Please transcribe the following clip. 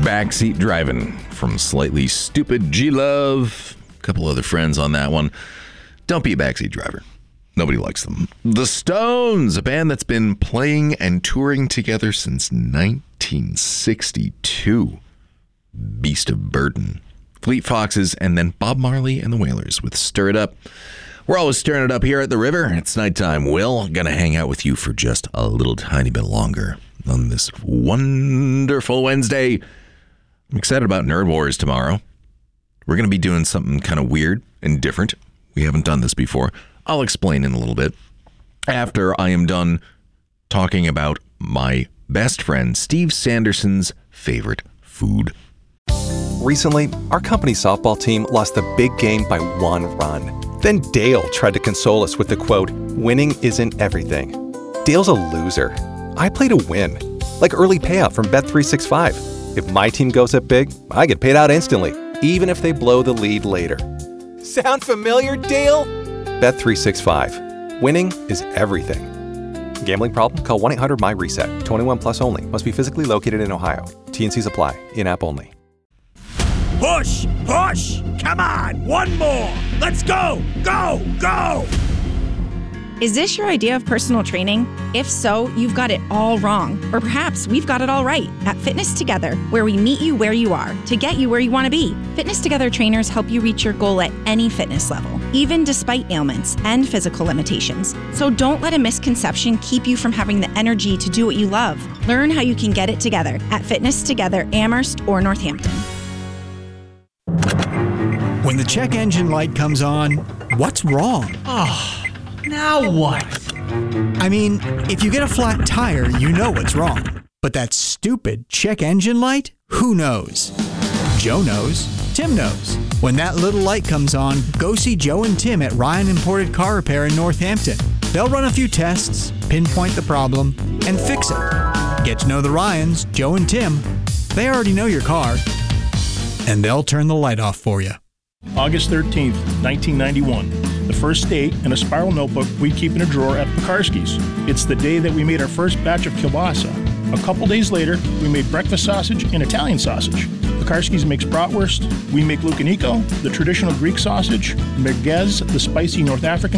Backseat Driving from Slightly Stoopid G-Love. A couple other friends on that one. Don't be a backseat driver. Nobody likes them. The Stones, a band that's been playing and touring together since 1962. Beast of Burden. Fleet Foxes, and then Bob Marley and the Wailers with Stir It Up. We're always stirring it up here at the river. It's nighttime. Will, gonna hang out with you for just a little tiny bit longer on this wonderful Wednesday. I'm excited about Nerd Wars tomorrow. We're gonna be doing something kind of weird and different. We haven't done this before. I'll explain in a little bit after I am done talking about my best friend Steve Sanderson's favorite food. Recently, our company softball team lost the big game by 1 run. Then Dale tried to console us with the quote, "Winning isn't everything." Dale's a loser. I play to win. Like early payout from Bet365. If my team goes up big, I get paid out instantly, even if they blow the lead later. Sound familiar, Dale? Bet365. Winning is everything. Gambling problem? Call 1-800-MY-RESET. 21 plus only. Must be physically located in Ohio. T&Cs apply. In-app only. Push! Push! Come on! One more! Let's go! Go! Go! Is this your idea of personal training? If so, you've got it all wrong. Or perhaps we've got it all right at Fitness Together, where we meet you where you are to get you where you want to be. Fitness Together trainers help you reach your goal at any fitness level, even despite ailments and physical limitations. So don't let a misconception keep you from having the energy to do what you love. Learn how you can get it together at Fitness Together Amherst or Northampton. When the check engine light comes on, what's wrong? Now what? I mean, if you get a flat tire, you know what's wrong. But that stupid check engine light? Who knows? Joe knows. Tim knows. When that little light comes on, go see Joe and Tim at Ryan Imported Car Repair in Northampton. They'll run a few tests, pinpoint the problem, and fix it. Get to know the Ryans, Joe and Tim. They already know your car, and they'll turn the light off for you. August 13th, 1991. The first date and a spiral notebook we keep in a drawer at Pekarsky's. It's the day that we made our first batch of kielbasa. A couple days later, we made breakfast sausage and Italian sausage. Pekarsky's makes bratwurst. We make Lucanico, the traditional Greek sausage. Merguez, the spicy North African